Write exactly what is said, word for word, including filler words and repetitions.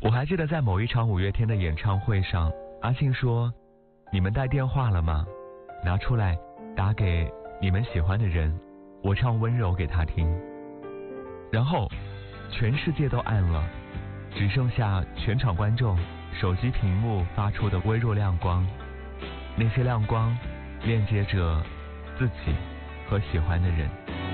我还记得在某一场五月天的演唱会上，阿信说，你们带电话了吗？拿出来打给你们喜欢的人，我唱温柔给他听。然后全世界都暗了，只剩下全场观众手机屏幕发出的微弱亮光，那些亮光链接着自己和喜欢的人。